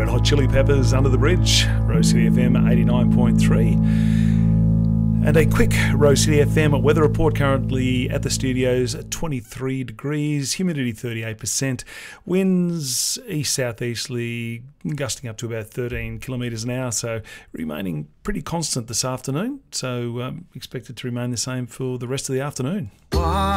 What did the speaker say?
Red Hot Chili Peppers, Under the Bridge, Rose City FM 89.3. And a quick Rose City FM weather report. Currently at the studios at 23 degrees, humidity 38%, winds east-southeasterly gusting up to about 13 kilometres an hour, so remaining pretty constant this afternoon. So expected to remain the same for the rest of the afternoon.